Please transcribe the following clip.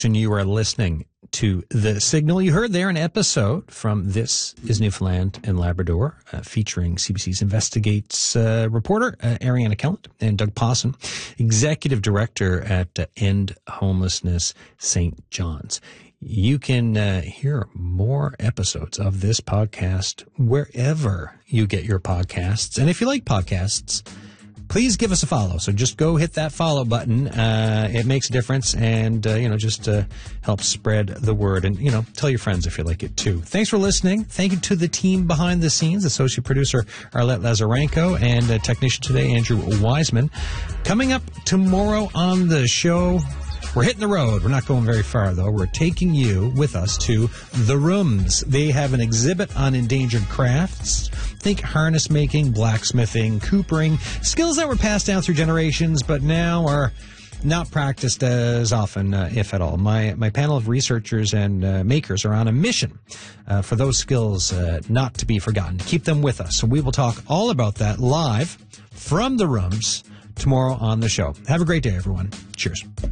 And you are listening to The Signal. You heard there an episode from This is Newfoundland and Labrador, featuring CBC's Investigates reporter Ariana Kelland and Doug Pawson, Executive Director at End Homelessness St. John's. You can hear more episodes of this podcast wherever you get your podcasts. And if you like podcasts, please give us a follow. So just go hit that follow button. It makes a difference and, just helps spread the word. And, tell your friends if you like it too. Thanks for listening. Thank you to the team behind the scenes, associate producer Arlette Lazarenko and technician today, Andrew Wiseman. Coming up tomorrow on the show, we're hitting the road. We're not going very far, though. We're taking you with us to The Rooms. They have an exhibit on endangered crafts. Think harness making, blacksmithing, coopering, skills that were passed down through generations, but now are not practiced as often, if at all. My panel of researchers and makers are on a mission for those skills not to be forgotten. Keep them with us. So we will talk all about that live from The Rooms tomorrow on the show. Have a great day, everyone. Cheers.